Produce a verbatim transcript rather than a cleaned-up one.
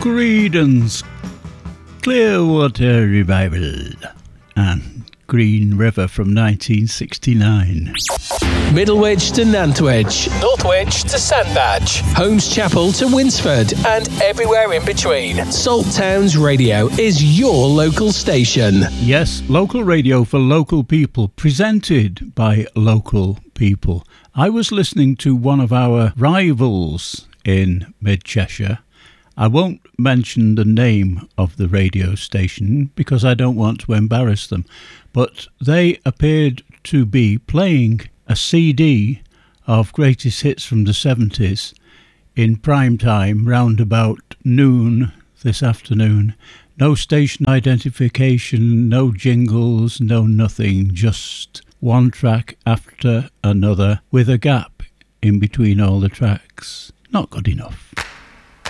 Creedence Clearwater Revival and Green River from nineteen sixty-nine. Middlewich to Nantwich, Northwich to Sandbach, Holmes Chapel to Winsford, and everywhere in between. Salt Towns Radio is your local station. Yes, local radio for local people, presented by local people. I was listening to one of our rivals in Mid-Cheshire. I won't mention the name of the radio station because I don't want to embarrass them, but they appeared to be playing a C D of greatest hits from the seventies in prime time round about noon this afternoon. No station identification, no jingles, no nothing, just one track after another with a gap in between all the tracks. Not good enough.